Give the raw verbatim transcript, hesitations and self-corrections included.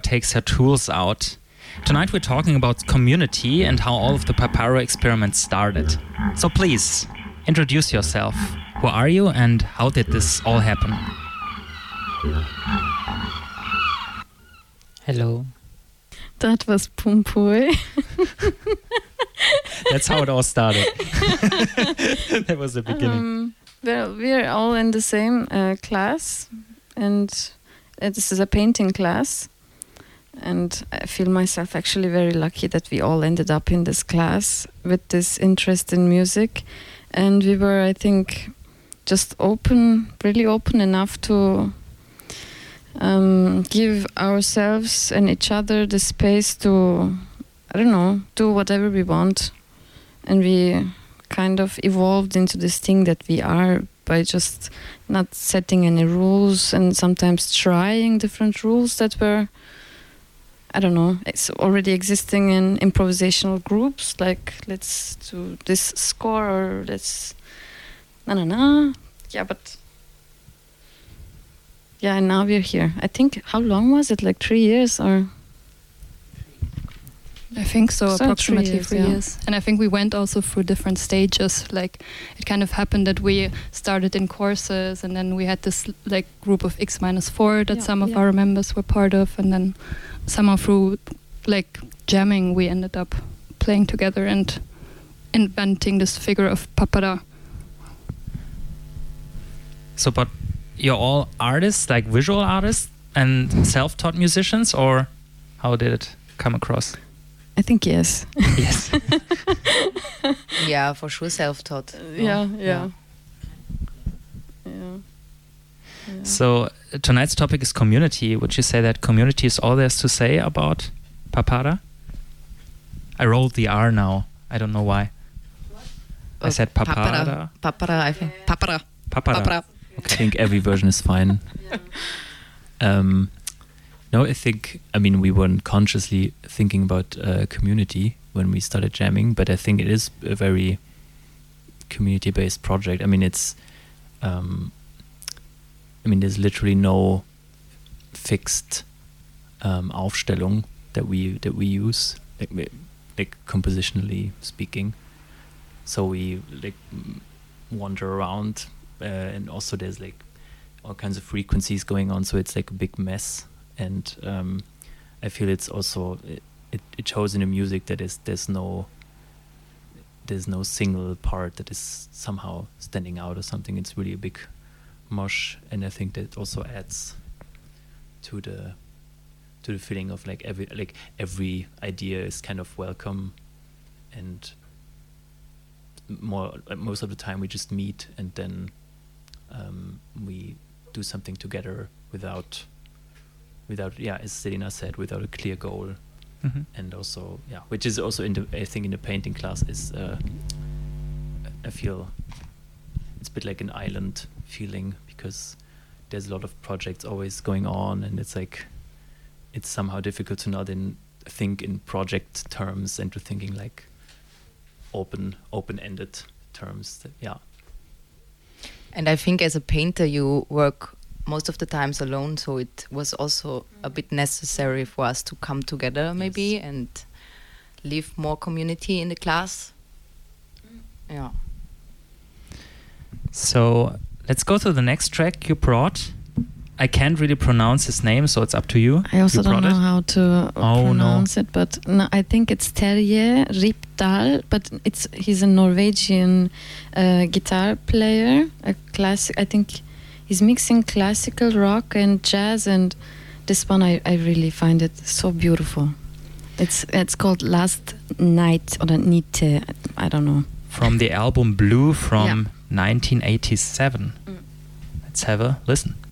takes her tools out. Tonight we're talking about community and how all of the Papara experiments started. So please, introduce yourself. Who are you and how did this all happen? Hello. That was Pumpui. That's how it all started. That was the beginning. Um, well, we're all in the same uh, class, and uh, this is a painting class. And I feel myself actually very lucky that we all ended up in this class with this interest in music. And we were, I think, just open, really open enough to um, give ourselves and each other the space to, I don't know, do whatever we want. And we kind of evolved into this thing that we are by just not setting any rules and sometimes trying different rules that were, I don't know, it's already existing in improvisational groups, like let's do this score or let's na na na. Yeah, but yeah, and now we're here. I think, how long was it? Like three years or? I think so, So approximately three years, three yeah. years. And I think we went also through different stages. Like it kind of happened that we started in courses, and then we had this like group of X minus four that Yeah, some of yeah. our members were part of, and then somehow through like jamming we ended up playing together and inventing this figure of Papara. So, but you're all artists, like visual artists and self-taught musicians, or how did it come across? I think yes. Yes. Yeah, for sure, self-taught. Yeah, yeah. Yeah. Yeah. So uh, tonight's topic is community. Would you say that community is all there's to say about Papara? I rolled the R now. I don't know why. I Uh, said Papara. Papara, I think. Papara. Papara. Papara. I think every version is fine. Um, no, I think, I mean, we weren't consciously thinking about uh, community when we started jamming, but I think it is a very community-based project. I mean, it's, um, I mean, there's literally no fixed um, Aufstellung that we that we use, like, we- like compositionally speaking. So we like m- wander around, uh, and also there's like all kinds of frequencies going on, so it's like a big mess. And um, I feel it's also it, it, it shows in the music that is there's no there's no single part that is somehow standing out or something. It's really a big mosh, and I think that also adds to the to the feeling of like every like every idea is kind of welcome, and more most of the time we just meet and then um, we do something together without without yeah as Selina said, without a clear goal. Mhm. And also yeah which is also in the I think in the painting class is uh, I feel it's a bit like an island feeling, because there's a lot of projects always going on, and it's like it's somehow difficult to not in think in project terms and to thinking like open open-ended terms that, yeah. And I think as a painter, you work most of the times alone, so it was also a bit necessary for us to come together maybe Yes. and leave more community in the class. Yeah. So let's go to the next track you brought. I can't really pronounce his name, so it's up to you. I also You don't brought know it? how to Oh, no. pronounce it, but no, I think it's Terje Ripdal, but it's he's a Norwegian uh, guitar player, a classic. I think he's mixing classical rock and jazz, and this one I, I really find it so beautiful. It's it's called Last Night or Night, I don't know. From the album Blue from Yeah. nineteen eighty-seven. Mm. Let's have a listen.